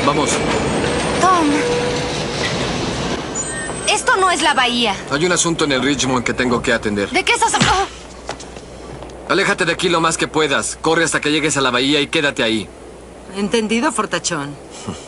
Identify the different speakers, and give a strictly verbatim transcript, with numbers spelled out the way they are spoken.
Speaker 1: Vamos.
Speaker 2: Tom. Esto no es la bahía.
Speaker 1: Hay un asunto en el Richmond que tengo que atender.
Speaker 2: ¿De qué estás hablando?
Speaker 1: Aléjate de aquí lo más que puedas. Corre hasta que llegues a la bahía y quédate ahí.
Speaker 3: Entendido, fortachón.